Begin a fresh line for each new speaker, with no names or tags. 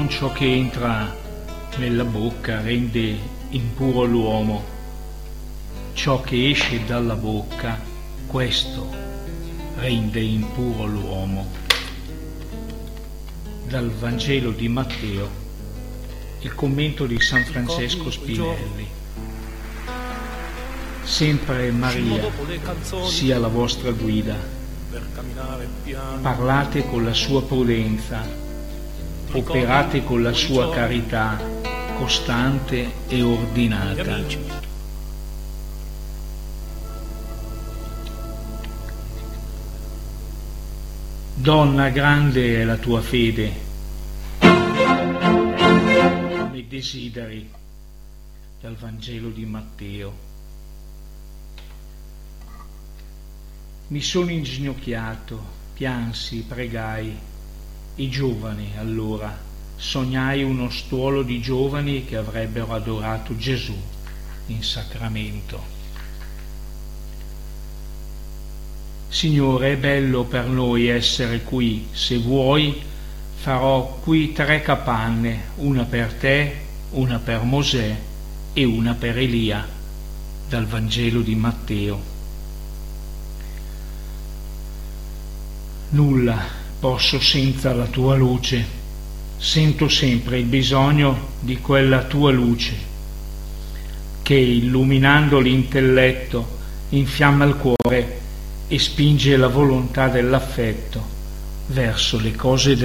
Non ciò che entra nella bocca rende impuro l'uomo, ciò che esce dalla bocca, questo rende impuro l'uomo. Dal Vangelo di Matteo, il commento di San Francesco Spinelli. Sempre Maria sia la vostra guida. Parlate con la sua prudenza, operate con la sua carità costante e ordinata. Donna, grande è la tua fede, come desideri. Dal Vangelo di Matteo. Mi sono inginocchiato, piansi, pregai. I giovani, allora, sognai uno stuolo di giovani che avrebbero adorato Gesù in sacramento. Signore, è bello per noi essere qui. Se vuoi, farò qui 3 capanne, una per te, una per Mosè e una per Elia. Dal Vangelo di Matteo. Nulla posso senza la tua luce, sento sempre il bisogno di quella tua luce che, illuminando l'intelletto, infiamma il cuore e spinge la volontà dell'affetto verso le cose